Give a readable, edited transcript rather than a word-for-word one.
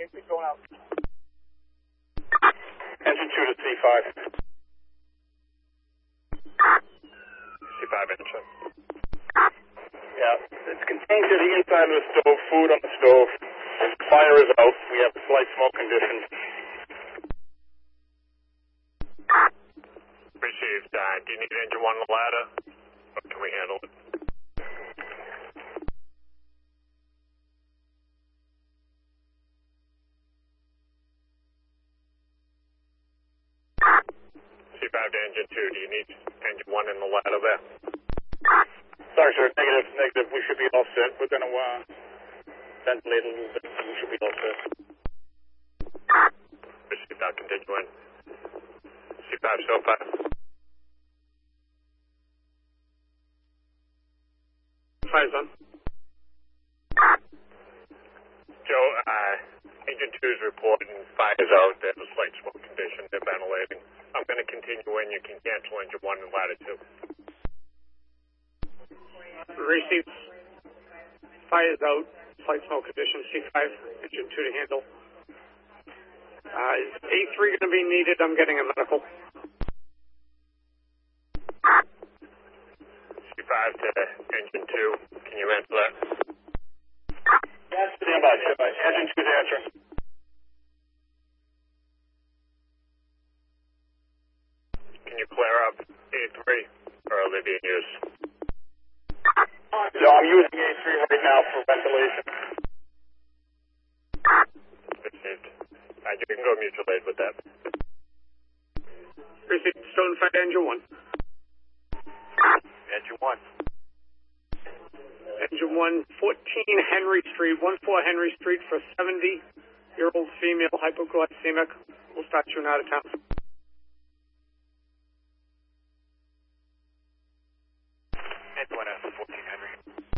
Engine 2 to C5. C5 engine. Yeah, it's contained to the inside of the stove, food on the stove. Fire is out. We have slight smoke conditions. Received. Do you need engine 1 on the ladder? Or can we handle it? C5 to engine 2. Do you need engine 1 in the ladder there? Sorry, sir. Negative. We should be all set. We're going to ventilate a little bit. We should be all set. Received. I'll continue in. C5 so far. Fire's on. Joe, engine 2 is reporting fire's out. There's a slight smoke condition. They're ventilating. I'm going to continue in. You can cancel engine 1 and ladder 2. Received. Fire's out. Slight smoke condition. C5. Engine 2 to handle. Is A3 going to be needed? I'm getting a medical. C5 to engine 2. Can you answer that? Yes, stand by. Engine 2 to answer. Can you clear up A3 or are they being used? No, I'm using A3 right now for ventilation. Received. You can go mutual aid with that. Received. Stone Fire engine 1. Engine 1. Engine 1, 14 Henry Street, 14 Henry Street for 70-year-old female hypoglycemic. We'll start you out of town.